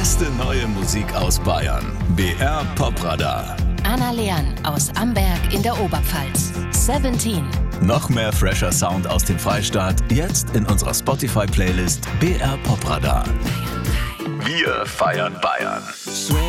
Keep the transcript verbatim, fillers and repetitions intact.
beste neue Musik aus Bayern. B R Popradar. Anna Leon aus Amberg in der Oberpfalz. Seventeen. Noch mehr fresher Sound aus dem Freistaat, jetzt in unserer Spotify-Playlist B R Popradar. Wir feiern Bayern.